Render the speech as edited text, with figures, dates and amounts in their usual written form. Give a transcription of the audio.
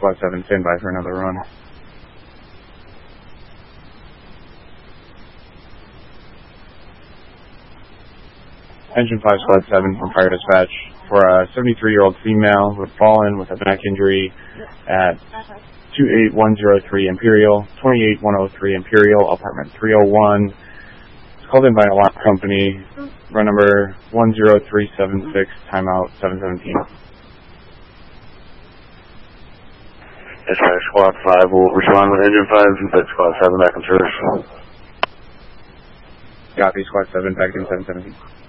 Squad 7, stand by for another run. Engine 5, Squad 7 from fire dispatch for a 73-year-old female who had fallen with a back injury at 28103 Imperial, 28103 Imperial, apartment 301. It's called in by a alarm company, run number 10376, timeout 717. Dispatch Squad 5 will respond with Engine 5 and put Squad 7 back in service. Copy, Squad 7 back in 717.